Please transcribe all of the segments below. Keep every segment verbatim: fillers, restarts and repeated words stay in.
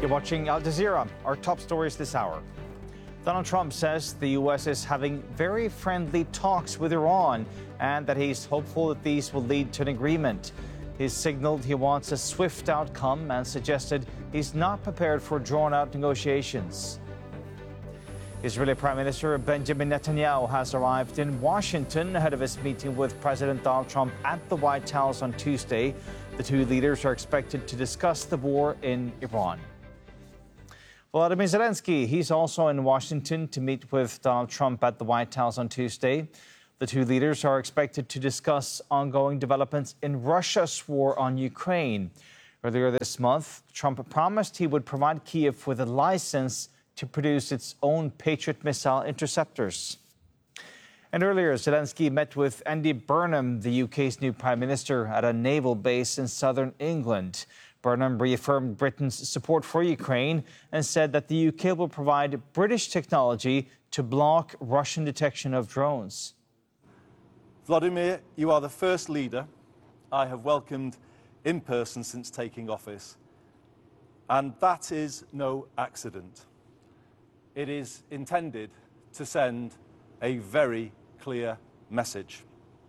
You're watching Al Jazeera. Our top stories this hour. Donald Trump says the U S is having very friendly talks with Iran and that he's hopeful that these will lead to an agreement. He signaled he wants a swift outcome and suggested he's not prepared for drawn-out negotiations. Israeli Prime Minister Benjamin Netanyahu has arrived in Washington ahead of his meeting with President Donald Trump at the White House on Tuesday. The two leaders are expected to discuss the war in Iran. Volodymyr Zelensky, he's also in Washington to meet with Donald Trump at the White House on Tuesday. The two leaders are expected to discuss ongoing developments in Russia's war on Ukraine. Earlier this month, Trump promised he would provide Kyiv with a license to produce its own Patriot missile interceptors. And earlier, Zelensky met with Andy Burnham, the U K's new prime minister, at a naval base in southern England. Burnham reaffirmed Britain's support for Ukraine and said that the U K will provide British technology to block Russian detection of drones. Vladimir, you are the first leader I have welcomed in person since taking office. And that is no accident. It is intended to send a very clear message.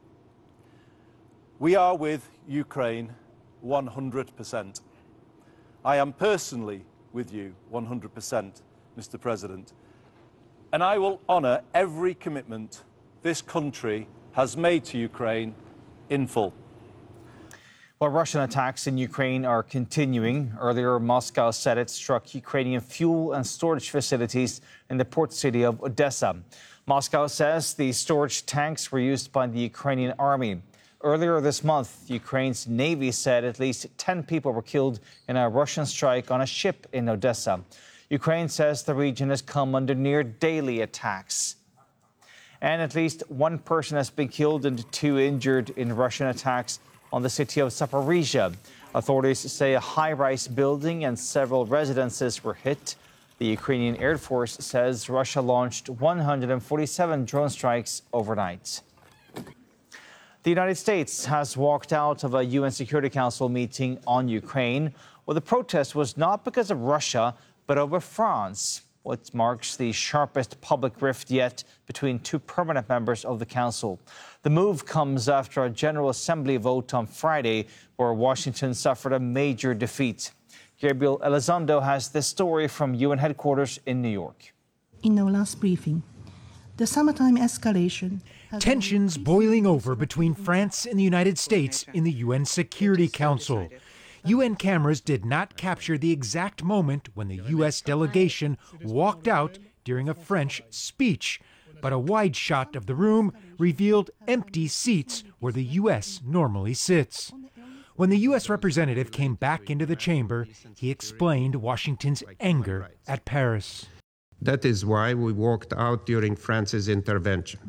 We are with Ukraine one hundred percent. I am personally with you one hundred percent, Mister President. And I will honour every commitment this country has made to Ukraine in full. Well, Russian attacks in Ukraine are continuing. Earlier, Moscow said it struck Ukrainian fuel and storage facilities in the port city of Odessa. Moscow says the storage tanks were used by the Ukrainian army. Earlier this month, Ukraine's Navy said at least ten people were killed in a Russian strike on a ship in Odessa. Ukraine says the region has come under near daily attacks. And at least one person has been killed and two injured in Russian attacks on the city of Zaporizhia. Authorities say a high-rise building and several residences were hit. The Ukrainian Air Force says Russia launched one hundred forty-seven drone strikes overnight. The United States has walked out of a U N Security Council meeting on Ukraine. Well, the protest was not because of Russia, but over France. What marks the sharpest public rift yet between two permanent members of the Council. The move comes after a General Assembly vote on Friday where Washington suffered a major defeat. Gabriel Elizondo has this story from U N headquarters in New York. In our last briefing, the summertime escalation... Tensions boiling over between France and the United States in the U N Security Council. U N cameras did not capture the exact moment when the U S delegation walked out during a French speech, but a wide shot of the room revealed empty seats where the U S normally sits. When the U S representative came back into the chamber, he explained Washington's anger at Paris. That is why we walked out during France's intervention.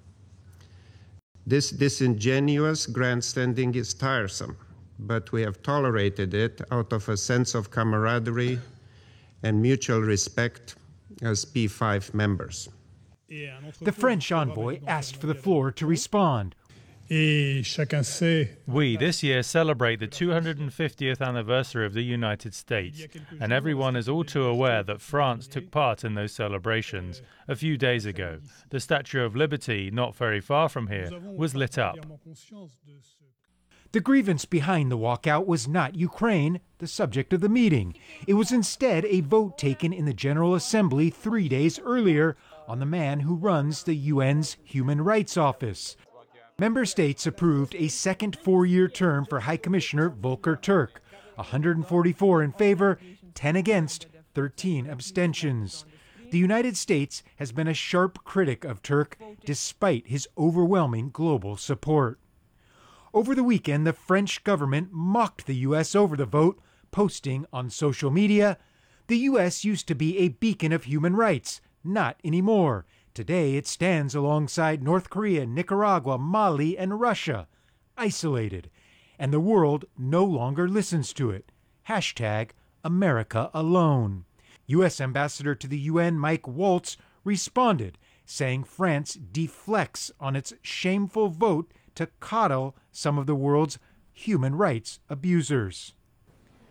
This disingenuous grandstanding is tiresome, but we have tolerated it out of a sense of camaraderie and mutual respect as P five members. The French envoy asked for the floor to respond. We this year celebrate the two hundred fiftieth anniversary of the United States, and everyone is all too aware that France took part in those celebrations. A few days ago, the Statue of Liberty, not very far from here, was lit up. The grievance behind the walkout was not Ukraine, the subject of the meeting. It was instead a vote taken in the General Assembly three days earlier on the man who runs the U N's Human Rights Office. Member states approved a second four-year term for High Commissioner Volker Turk, one hundred forty-four in favor, ten against, thirteen abstentions. The United States has been a sharp critic of Turk despite his overwhelming global support. Over the weekend, the French government mocked the U S over the vote, posting on social media, "The U S used to be a beacon of human rights, not anymore. Today it stands alongside North Korea, Nicaragua, Mali, and Russia, isolated, and the world no longer listens to it. Hashtag America alone." U S Ambassador to the U N Mike Waltz responded, saying France deflects on its shameful vote to coddle some of the world's human rights abusers.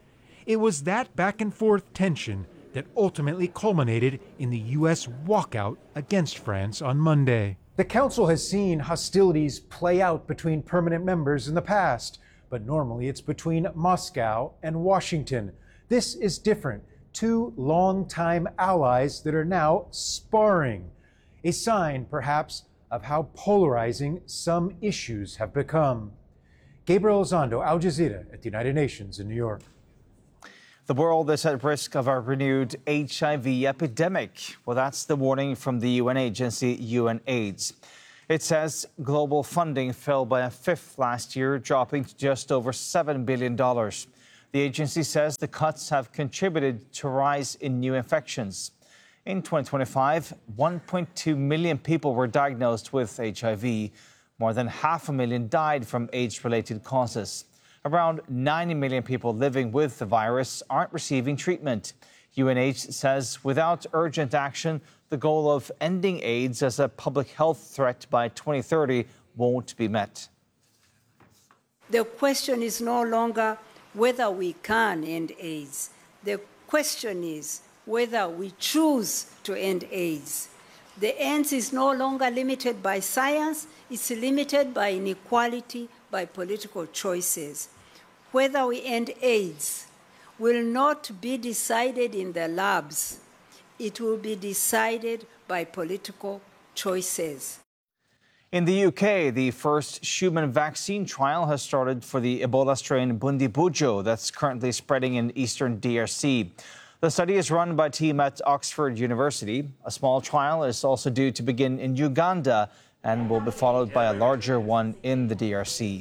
It was that back and forth tension that ultimately culminated in the U S walkout against France on Monday. The Council has seen hostilities play out between permanent members in the past, but normally it's between Moscow and Washington. This is different. Two longtime allies that are now sparring. A sign, perhaps, of how polarizing some issues have become. Gabriel Elizondo, Al Jazeera at the United Nations in New York. The world is at risk of a renewed H I V epidemic. Well, that's the warning from the U N agency UNAIDS. It says global funding fell by a fifth last year, dropping to just over seven billion dollars. The agency says the cuts have contributed to a rise in new infections. In twenty twenty-five, one point two million people were diagnosed with H I V. More than half a million died from AIDS-related causes. Around ninety million people living with the virus aren't receiving treatment. UNAIDS says without urgent action, the goal of ending AIDS as a public health threat by twenty thirty won't be met. The question is no longer whether we can end AIDS. The question is whether we choose to end AIDS. The end is no longer limited by science, it's limited by inequality, by political choices. Whether we end AIDS will not be decided in the labs. It will be decided by political choices. In the U K, the first human vaccine trial has started for the Ebola strain Bundibugyo that's currently spreading in eastern D R C. The study is run by a team at Oxford University. A small trial is also due to begin in Uganda and will be followed by a larger one in the D R C.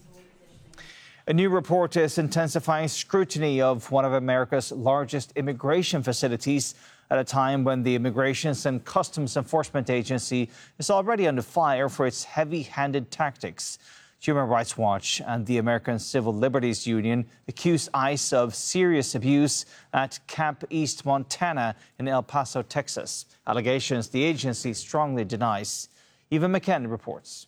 A new report is intensifying scrutiny of one of America's largest immigration facilities at a time when the Immigration and Customs Enforcement Agency is already under fire for its heavy-handed tactics. Human Rights Watch and the American Civil Liberties Union accuse ICE of serious abuse at Camp East Montana in El Paso, Texas. Allegations the agency strongly denies. Eva McKen reports.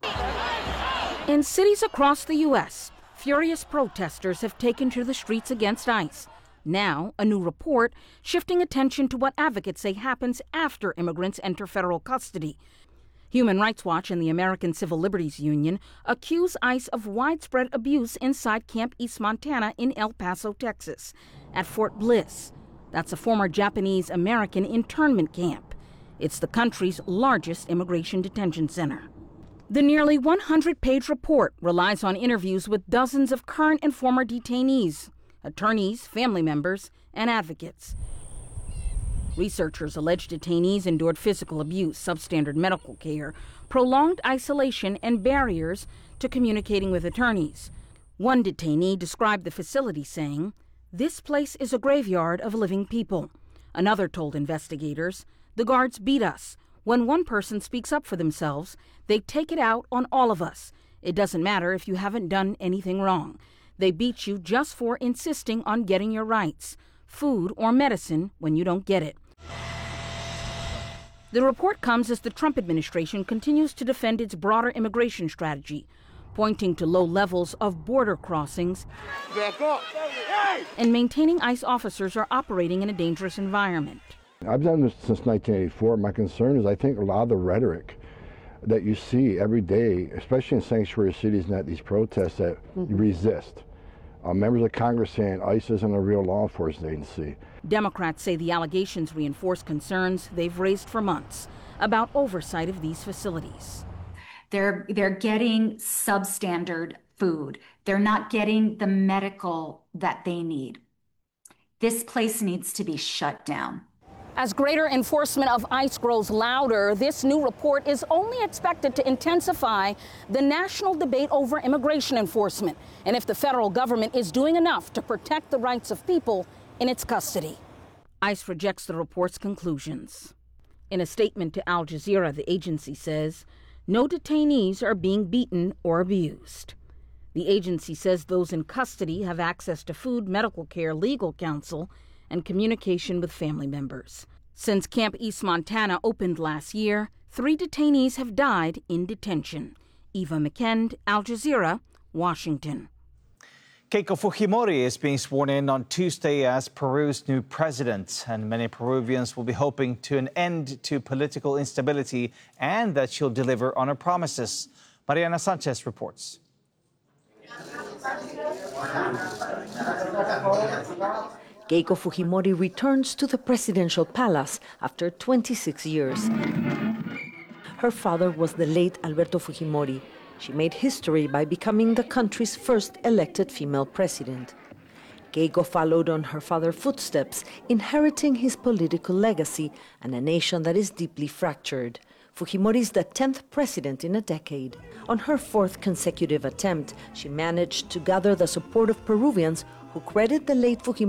In cities across the U S, furious protesters have taken to the streets against ICE. Now, a new report shifting attention to what advocates say happens after immigrants enter federal custody. Human Rights Watch and the American Civil Liberties Union accuse ICE of widespread abuse inside Camp East Montana in El Paso, Texas, at Fort Bliss. That's a former Japanese-American internment camp. It's the country's largest immigration detention center. The nearly one hundred page report relies on interviews with dozens of current and former detainees, attorneys, family members, and advocates. Researchers allege detainees endured physical abuse, substandard medical care, prolonged isolation, and barriers to communicating with attorneys. One detainee described the facility saying, "This place is a graveyard of living people." Another told investigators, "The guards beat us. When one person speaks up for themselves, they take it out on all of us. It doesn't matter if you haven't done anything wrong. They beat you just for insisting on getting your rights, food or medicine when you don't get it." The report comes as the Trump administration continues to defend its broader immigration strategy, pointing to low levels of border crossings and maintaining ICE officers are operating in a dangerous environment. I've done this since nineteen eighty-four. My concern is I think a lot of the rhetoric that you see every day, especially in sanctuary cities and at these protests, that mm-hmm. you resist. Uh, members of Congress saying ICE isn't a real law enforcement agency. Democrats say the allegations reinforce concerns they've raised for months about oversight of these facilities. They're, they're getting substandard food. They're not getting the medical that they need. This place needs to be shut down. As greater enforcement of ICE grows louder, this new report is only expected to intensify the national debate over immigration enforcement and if the federal government is doing enough to protect the rights of people in its custody. ICE rejects the report's conclusions. In a statement to Al Jazeera, the agency says no detainees are being beaten or abused. The agency says those in custody have access to food, medical care, legal counsel, and communication with family members. Since Camp East Montana opened last year, three detainees have died in detention. Eva McKend, Al Jazeera, Washington. Keiko Fujimori is being sworn in on Tuesday as Peru's new president, and many Peruvians will be hoping to an end to political instability and that she'll deliver on her promises. Mariana Sanchez reports. Keiko Fujimori returns to the presidential palace after twenty-six years. Her father was the late Alberto Fujimori. She made history by becoming the country's first elected female president. Keiko followed on her father's footsteps, inheriting his political legacy and a nation that is deeply fractured. Fujimori is the tenth president in a decade. On her fourth consecutive attempt, she managed to gather the support of Peruvians who credit the late Fujimori